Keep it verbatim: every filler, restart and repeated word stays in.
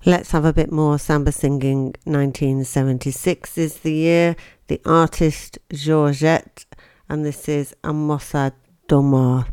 Let's have a bit more samba singing. nineteen seventy-six is the year. The artist Georgette, and this is A Moça do Mar.